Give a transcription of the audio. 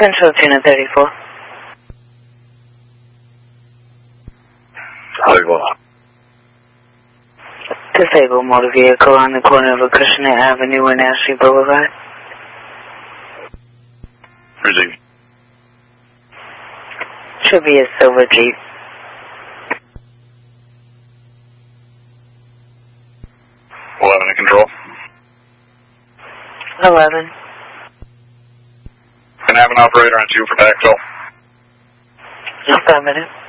Control Tuna 34. 34. Disabled motor vehicle on the corner of Acushnet Avenue and Ashley Boulevard. Receive. Should be a silver Jeep. 11 in control. 11. Can I have an operator on 2 for backfill? Affirmative.